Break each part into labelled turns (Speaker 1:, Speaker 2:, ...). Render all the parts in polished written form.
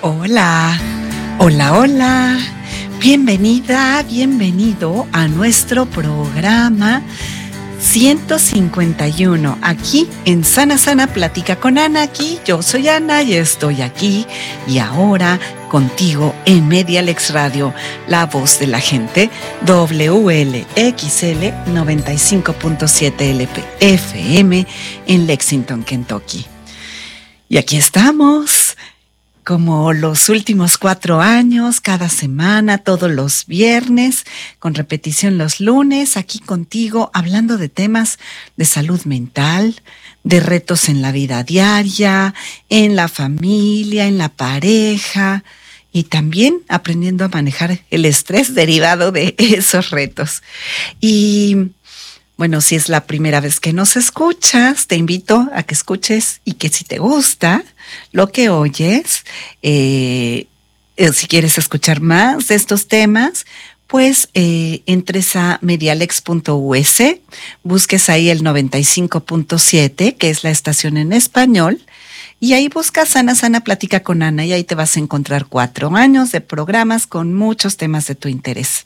Speaker 1: Hola, hola, hola. Bienvenida, bienvenido a nuestro programa 151, aquí en Sana Sana Plática con Ana. Aquí yo soy Ana y estoy aquí y ahora contigo en Medialex Radio, la voz de la gente, WLXL 95.7 FM en Lexington, Kentucky. Y aquí estamos, como los últimos 4 años, cada semana, todos los viernes, con repetición los lunes, aquí contigo, hablando de temas de salud mental, de retos en la vida diaria, en la familia, en la pareja, y también aprendiendo a manejar el estrés derivado de esos retos. Y bueno, si es la primera vez que nos escuchas, te invito a que escuches y que si te gusta lo que oyes, si quieres escuchar más de estos temas, pues entres a medialex.us, busques ahí el 95.7, que es la estación en español, y ahí buscas Sana Sana Plática con Ana, y ahí te vas a encontrar 4 años de programas con muchos temas de tu interés.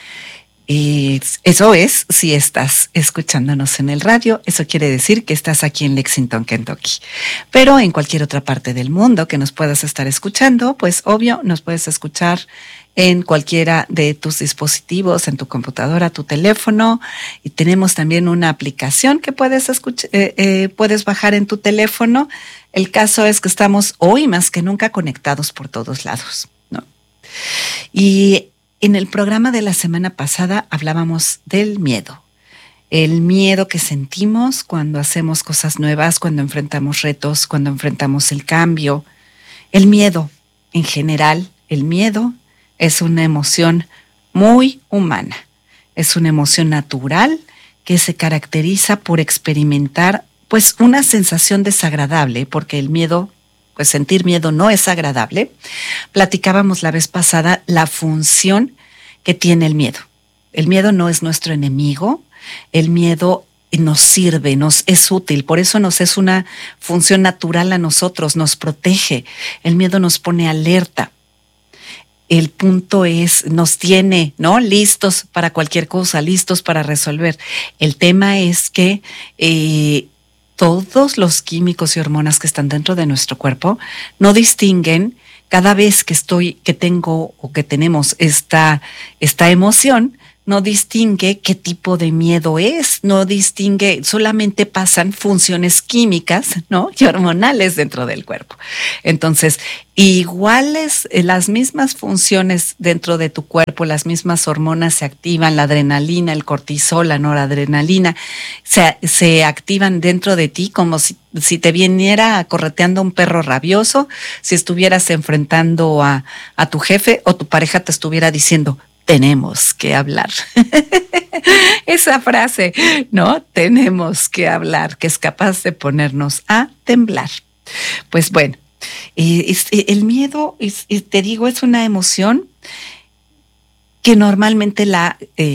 Speaker 1: Eso es, si estás escuchándonos en el radio, eso quiere decir que estás aquí en Lexington, Kentucky. Pero en cualquier otra parte del mundo que nos puedas estar escuchando, pues obvio, nos puedes escuchar en cualquiera de tus dispositivos, en tu computadora, tu teléfono. Y tenemos también una aplicación que puedes bajar en tu teléfono. El caso es que estamos hoy más que nunca conectados por todos lados, ¿no? Y en el programa de la semana pasada hablábamos del miedo. El miedo que sentimos cuando hacemos cosas nuevas, cuando enfrentamos retos, cuando enfrentamos el cambio. El miedo, en general, el miedo es una emoción muy humana. Es una emoción natural que se caracteriza por experimentar, pues, una sensación desagradable, porque el miedo, pues sentir miedo no es agradable. Platicábamos la vez pasada la función que tiene el miedo. El miedo no es nuestro enemigo, el miedo nos sirve, nos es útil, por eso nos es una función natural a nosotros, nos protege. El miedo nos pone alerta. El punto es, nos tiene, ¿no?, listos para cualquier cosa, listos para resolver. El tema es que todos los químicos y hormonas que están dentro de nuestro cuerpo no distinguen cada vez que tengo o que tenemos esta emoción, no distingue qué tipo de miedo es, no distingue, solamente pasan funciones químicas, ¿no?, y hormonales dentro del cuerpo. Entonces, iguales, las mismas funciones dentro de tu cuerpo, las mismas hormonas se activan, la adrenalina, el cortisol, la noradrenalina, se activan dentro de ti como si te viniera correteando un perro rabioso, si estuvieras enfrentando a tu jefe o tu pareja te estuviera diciendo: tenemos que hablar. Esa frase, ¿no? Tenemos que hablar, que es capaz de ponernos a temblar. Pues bueno, el miedo, te digo, es una emoción que normalmente la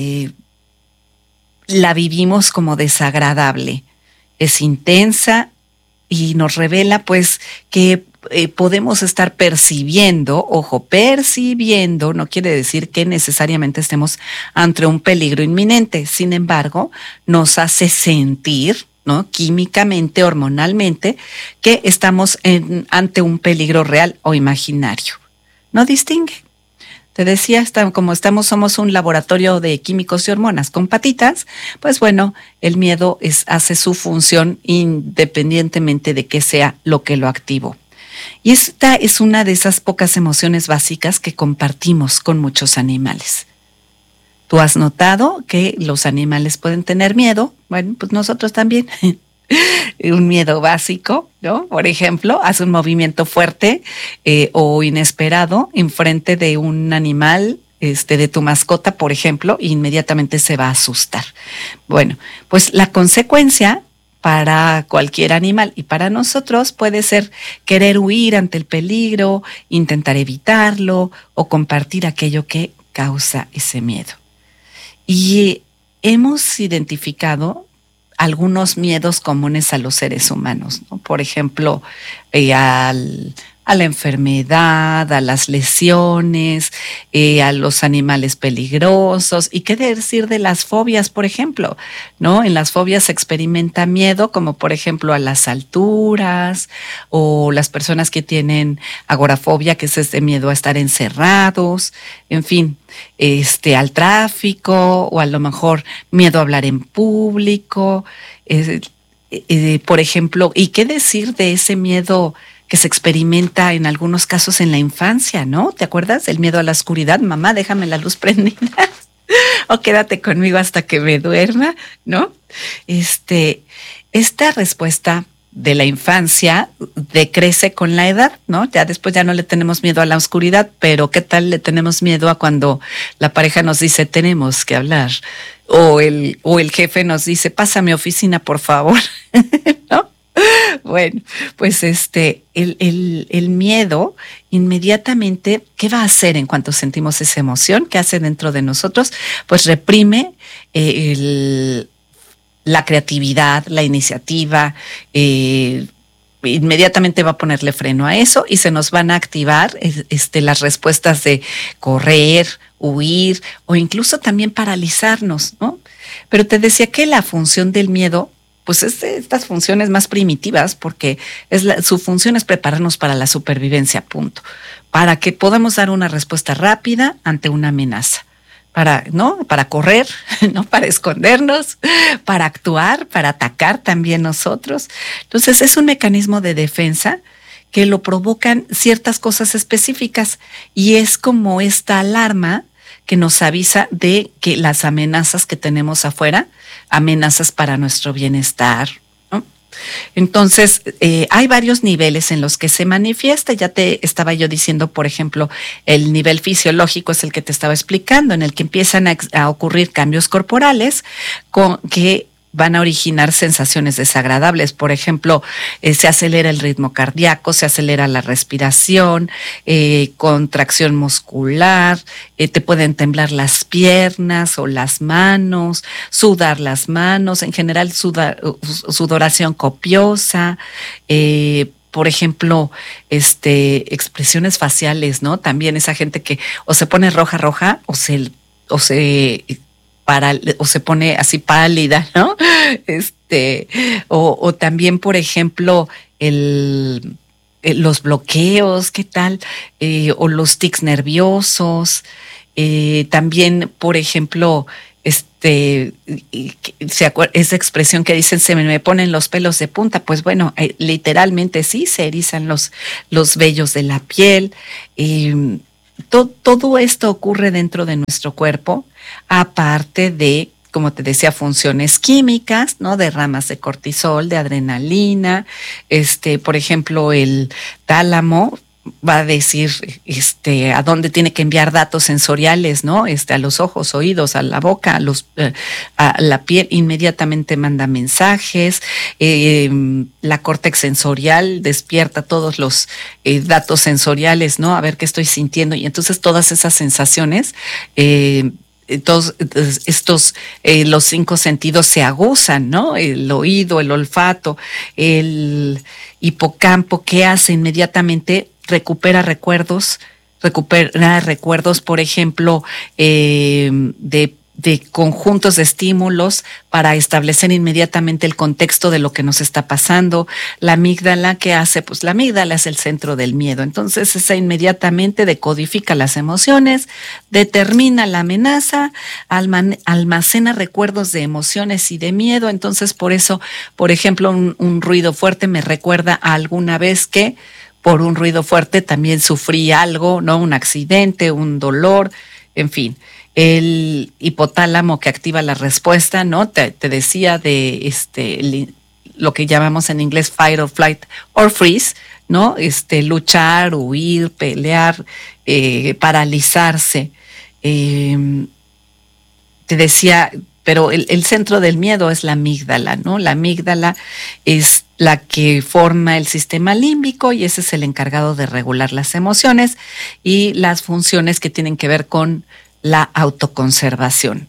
Speaker 1: vivimos como desagradable. Es intensa y nos revela, pues, que podemos estar percibiendo, ojo, percibiendo, no quiere decir que necesariamente estemos ante un peligro inminente. Sin embargo, nos hace sentir, ¿no?, químicamente, hormonalmente, que estamos ante un peligro real o imaginario. No distingue. Te decía, somos un laboratorio de químicos y hormonas con patitas, pues bueno, el miedo hace su función independientemente de qué sea lo que lo activó. Y esta es una de esas pocas emociones básicas que compartimos con muchos animales. ¿Tú has notado que los animales pueden tener miedo? Bueno, pues nosotros también. Un miedo básico, ¿no? Por ejemplo, hace un movimiento fuerte o inesperado enfrente de un animal, de tu mascota, por ejemplo, e inmediatamente se va a asustar. Bueno, pues la consecuencia para cualquier animal y para nosotros puede ser querer huir ante el peligro, intentar evitarlo o compartir aquello que causa ese miedo. Y hemos identificado algunos miedos comunes a los seres humanos, ¿no? Por ejemplo, al a la enfermedad, a las lesiones, a los animales peligrosos. ¿Y qué decir de las fobias, por ejemplo? ¿No? En las fobias se experimenta miedo, como por ejemplo a las alturas, o las personas que tienen agorafobia, que es este miedo a estar encerrados, en fin, al tráfico, o a lo mejor miedo a hablar en público, por ejemplo. ¿Y qué decir de ese miedo que se experimenta en algunos casos en la infancia, ¿no? ¿Te acuerdas? El miedo a la oscuridad. Mamá, déjame la luz prendida. O quédate conmigo hasta que me duerma, ¿no? Esta respuesta de la infancia decrece con la edad, ¿no? Ya después ya no le tenemos miedo a la oscuridad, pero ¿qué tal le tenemos miedo a cuando la pareja nos dice tenemos que hablar? O el jefe nos dice pasa a mi oficina, por favor, ¿no? Bueno, pues el miedo inmediatamente, ¿qué va a hacer en cuanto sentimos esa emoción? ¿Qué hace dentro de nosotros? Pues reprime la creatividad, la iniciativa, inmediatamente va a ponerle freno a eso y se nos van a activar las respuestas de correr, huir o incluso también paralizarnos, ¿no? Pero te decía que la función del miedo pues es de estas funciones más primitivas, porque su función es prepararnos para la supervivencia, punto. Para que podamos dar una respuesta rápida ante una amenaza. Para correr, ¿no? Para escondernos, para actuar, para atacar también nosotros. Entonces es un mecanismo de defensa que lo provocan ciertas cosas específicas y es como esta alarma que nos avisa de que las amenazas que tenemos afuera, amenazas para nuestro bienestar, ¿no? Entonces, hay varios niveles en los que se manifiesta. Ya te estaba yo diciendo, por ejemplo, el nivel fisiológico es el que te estaba explicando, en el que empiezan a ocurrir cambios corporales que van a originar sensaciones desagradables. Por ejemplo, se acelera el ritmo cardíaco, se acelera la respiración, contracción muscular, te pueden temblar las piernas o las manos, sudar las manos, en general sudoración copiosa, por ejemplo, expresiones faciales, ¿no? También esa gente que o se pone roja o se pone así pálida, ¿no? O también, por ejemplo, los bloqueos, ¿qué tal? O los tics nerviosos. También, por ejemplo, esa expresión que dicen se me ponen los pelos de punta, pues bueno, literalmente sí, se erizan los vellos de la piel. Todo esto ocurre dentro de nuestro cuerpo, aparte de, como te decía, funciones químicas, ¿no? Derramas de cortisol, de adrenalina. Por ejemplo, el tálamo va a decir a dónde tiene que enviar datos sensoriales, ¿no? A los ojos, oídos, a la boca, a la piel, inmediatamente manda mensajes. La córtex sensorial despierta todos los datos sensoriales, ¿no? A ver qué estoy sintiendo. Y entonces todas esas sensaciones, todos los 5 sentidos se aguzan, ¿no? El oído, el olfato, el hipocampo, ¿qué hace? Inmediatamente recupera recuerdos, por ejemplo, de conjuntos de estímulos para establecer inmediatamente el contexto de lo que nos está pasando. La amígdala, ¿qué hace? Pues la amígdala es el centro del miedo. Entonces, esa inmediatamente decodifica las emociones, determina la amenaza, almacena recuerdos de emociones y de miedo. Entonces, por eso, por ejemplo, un ruido fuerte me recuerda a alguna vez que por un ruido fuerte también sufrí algo, ¿no? Un accidente, un dolor, en fin. El hipotálamo que activa la respuesta, ¿no? Te decía de lo que llamamos en inglés fight or flight or freeze, ¿no? Luchar, huir, pelear, paralizarse. Te decía, pero el centro del miedo es la amígdala, ¿no? La amígdala es la que forma el sistema límbico y ese es el encargado de regular las emociones y las funciones que tienen que ver con la autoconservación.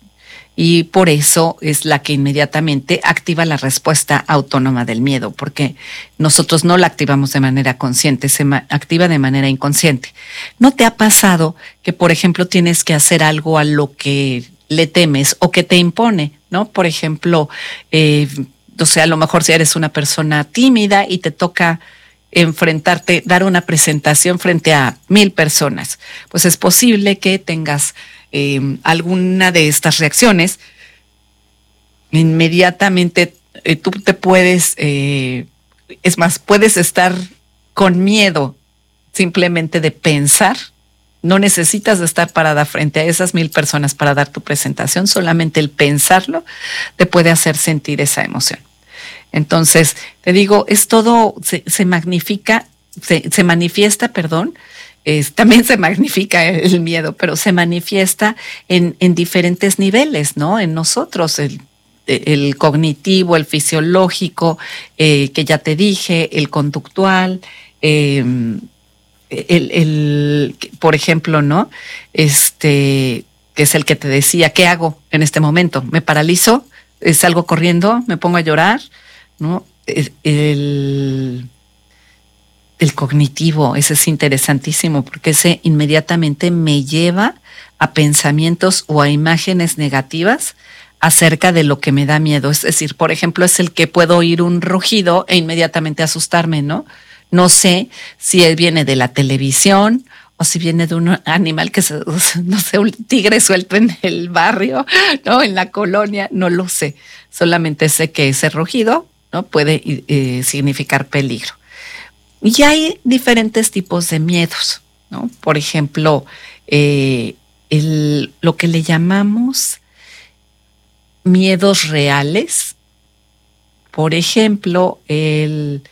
Speaker 1: Y por eso es la que inmediatamente activa la respuesta autónoma del miedo, porque nosotros no la activamos de manera consciente, activa de manera inconsciente. ¿No te ha pasado que, por ejemplo, tienes que hacer algo a lo que le temes o que te impone, ¿no? Por ejemplo, o sea, a lo mejor si eres una persona tímida y te toca enfrentarte, dar una presentación frente a 1,000 personas, pues es posible que tengas alguna de estas reacciones. Inmediatamente tú te puedes, es más, puedes estar con miedo simplemente de pensar. No necesitas de estar parada frente a esas 1,000 personas para dar tu presentación, solamente el pensarlo te puede hacer sentir esa emoción. Entonces, te digo, es todo, se magnifica, se manifiesta, perdón, también se magnifica el miedo, pero se manifiesta en diferentes niveles, ¿no? En nosotros, el cognitivo, el fisiológico, que ya te dije, el conductual, por ejemplo, ¿no? Que es el que te decía, ¿qué hago en este momento? ¿Me paralizo? ¿Salgo corriendo? ¿Me pongo a llorar? ¿No? El cognitivo, ese es interesantísimo porque ese inmediatamente me lleva a pensamientos o a imágenes negativas acerca de lo que me da miedo. Es decir, por ejemplo, es el que puedo oír un rugido e inmediatamente asustarme, ¿no? No sé si él viene de la televisión o si viene de un animal que, no sé, un tigre suelto en el barrio, ¿no? En la colonia, no lo sé. Solamente sé que ese rugido, ¿no? Puede significar peligro. Y hay diferentes tipos de miedos, ¿no? Por ejemplo, lo que le llamamos miedos reales. Por ejemplo, el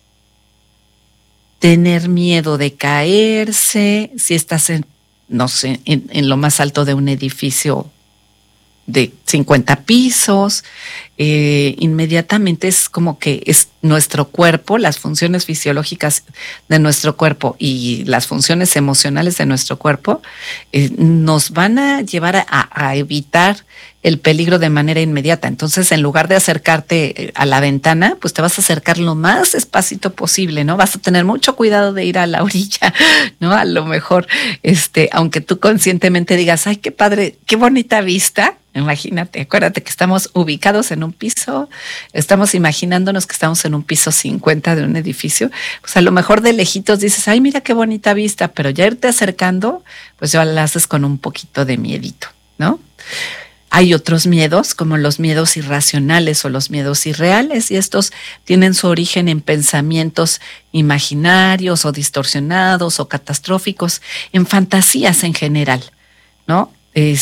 Speaker 1: tener miedo de caerse, si estás no sé, en lo más alto de un edificio de 50 pisos, inmediatamente es como que es nuestro cuerpo, las funciones fisiológicas de nuestro cuerpo y las funciones emocionales de nuestro cuerpo nos van a llevar a evitar el peligro de manera inmediata. Entonces, en lugar de acercarte a la ventana, pues te vas a acercar lo más despacito posible, ¿no? Vas a tener mucho cuidado de ir a la orilla, ¿no? A lo mejor, aunque tú conscientemente digas, ay, qué padre, qué bonita vista. Imagínate, acuérdate que estamos ubicados en un piso, estamos imaginándonos que estamos en un piso 50 de un edificio, pues a lo mejor de lejitos dices, ay, mira qué bonita vista, pero ya irte acercando, pues ya la haces con un poquito de miedito, ¿no? Hay otros miedos, como los miedos irracionales o los miedos irreales, y estos tienen su origen en pensamientos imaginarios o distorsionados o catastróficos, en fantasías en general, ¿no?